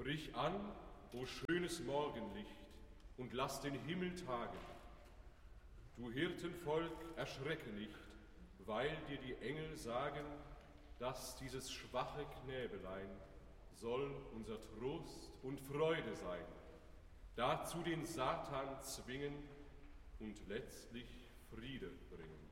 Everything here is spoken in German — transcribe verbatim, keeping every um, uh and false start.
Brich an, o schönes Morgenlicht, und lass den Himmel tagen. Du Hirtenvolk, erschrecke nicht, weil dir die Engel sagen, dass dieses schwache Knäbelein soll unser Trost und Freude sein, dazu den Satan zwingen und letztlich Friede bringen.